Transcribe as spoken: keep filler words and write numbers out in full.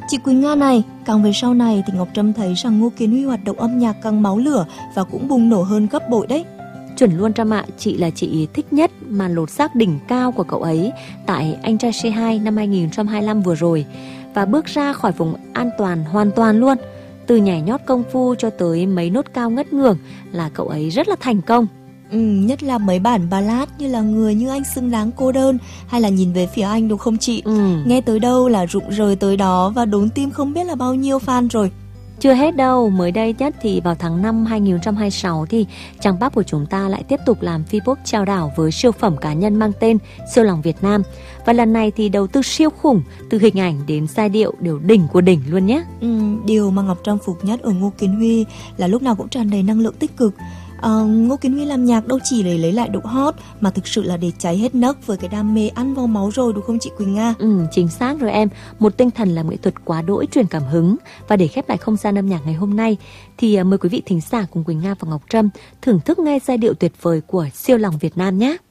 Chị Quỳnh Nga này, càng về sau này thì Ngọc Trâm thấy rằng Ngô Kiến Huy hoạt động âm nhạc càng máu lửa và cũng bùng nổ hơn gấp bội đấy. Chuẩn luôn Trâm ạ, chị là chị thích nhất màn lột xác đỉnh cao của cậu ấy tại Anh Trai Say Hi năm hai nghìn không trăm hai mươi lăm vừa rồi, và bước ra khỏi vùng an toàn hoàn toàn luôn. Từ nhảy nhót công phu cho tới mấy nốt cao ngất ngưởng là cậu ấy rất là thành công. Ừ, nhất là mấy bản ballad như là Người Như Anh Xứng Đáng Cô Đơn hay là Nhìn Về Phía Anh, đúng không chị? Ừ. Nghe tới đâu là rụng rời tới đó và đốn tim không biết là bao nhiêu fan rồi. Chưa hết đâu, mới đây nhất thì vào tháng năm hai nghìn không trăm hai mươi sáu thì trang pop của chúng ta lại tiếp tục làm phi pop trao đảo với siêu phẩm cá nhân mang tên Siêu Lòng Việt Nam. Và lần này thì đầu tư siêu khủng, từ hình ảnh đến giai điệu đều đỉnh của đỉnh luôn nhé. Ừ, điều mà Ngọc Trâm phục nhất ở Ngô Kiến Huy là lúc nào cũng tràn đầy năng lượng tích cực. À, Ngô Kiến Huy làm nhạc đâu chỉ để lấy lại độ hot mà thực sự là để cháy hết nấc với cái đam mê ăn vào máu rồi, đúng không chị Quỳnh Nga? Ừ, chính xác rồi em. Một tinh thần làm nghệ thuật quá đỗi truyền cảm hứng. Và để khép lại không gian âm nhạc ngày hôm nay thì mời quý vị thính giả cùng Quỳnh Nga và Ngọc Trâm thưởng thức nghe giai điệu tuyệt vời của Siêu Lòng Việt Nam nhé.